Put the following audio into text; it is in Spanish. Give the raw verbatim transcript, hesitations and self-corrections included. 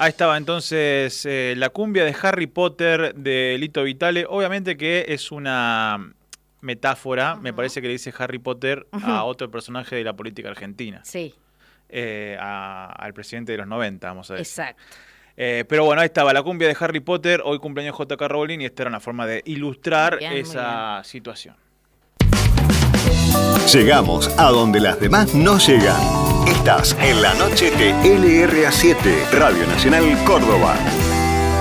Ahí estaba entonces eh, la cumbia de Harry Potter de Lito Vitale. Obviamente que es una metáfora, uh-huh. me parece que le dice Harry Potter uh-huh. a otro personaje de la política argentina. Sí. Eh, a, al presidente de los noventa, vamos a decir. Exacto. Eh, pero bueno, ahí estaba la cumbia de Harry Potter, hoy cumpleaños J K Rowling, y esta era una forma de ilustrar bien, esa situación. Llegamos a donde las demás no llegan. Estás en la noche de L R A siete, Radio Nacional Córdoba.